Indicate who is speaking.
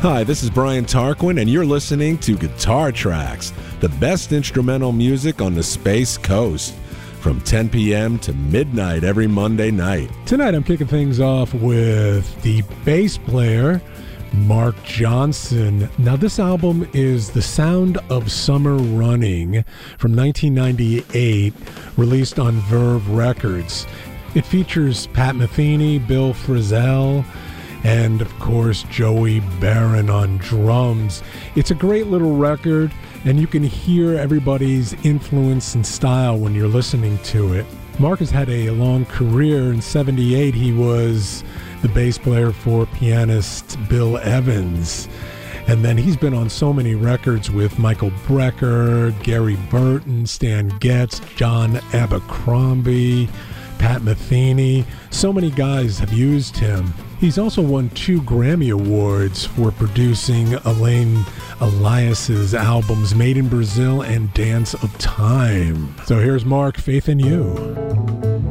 Speaker 1: Hi, this is Brian Tarquin, and you're listening to Guitar Tracks, the best instrumental music on the Space Coast, from 10 p.m. to midnight every Monday night.
Speaker 2: Tonight I'm kicking things off with the bass player, Mark Johnson. Now this album is The Sound of Summer Running from 1998, released on Verve Records. It features Pat Metheny, Bill Frisell, and of course Joey Barron on drums. It's a great little record, and you can hear everybody's influence and style when you're listening to it. Mark has had a long career. In '78 he was the bass player for pianist Bill Evans, and then he's been on so many records with Michael Brecker, Gary Burton, Stan Getz, John Abercrombie, Pat Metheny. So many guys have used him. He's also won 2 Grammy Awards for producing Elaine Elias's albums Made in Brazil and Dance of Time. So here's Mark, Faith in You.